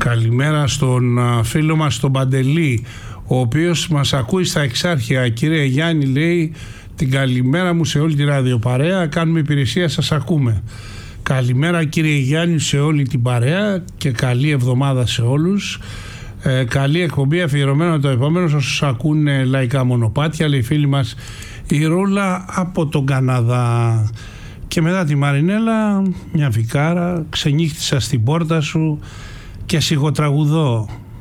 Καλημέρα στον φίλο μας τον Παντελή, ο οποίος μας ακούει στα Εξάρχεια. Κύριε Γιάννη, λέει, την καλημέρα μου σε όλη τη ραδιοπαρέα, κάνουμε υπηρεσία, σας ακούμε. Καλημέρα κύριε Γιάννη σε όλη την παρέα και καλή εβδομάδα σε όλους. Καλή εκπομπή αφιερωμένο το επόμενο όσους ακούνε λαϊκά μονοπάτια, λέει η φίλη μας η Ρούλα από τον Καναδά. Και μετά τη Μαρινέλα, μια φικάρα, ξενύχτησα στην πόρτα σου και σιγοτραγουδώ.